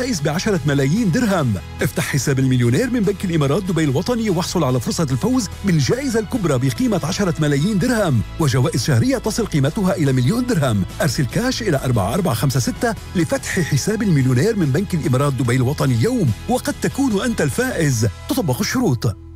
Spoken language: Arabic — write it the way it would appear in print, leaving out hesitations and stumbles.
جوائز ب10 ملايين درهم. افتح حساب المليونير من بنك الإمارات دبي الوطني واحصل على فرصة الفوز بالجائزة الكبرى بقيمة 10 ملايين درهم وجوائز شهرية تصل قيمتها إلى 1,000,000 درهم. أرسل كاش إلى 4456 لفتح حساب المليونير من بنك الإمارات دبي الوطني اليوم، وقد تكون أنت الفائز. تطبق الشروط.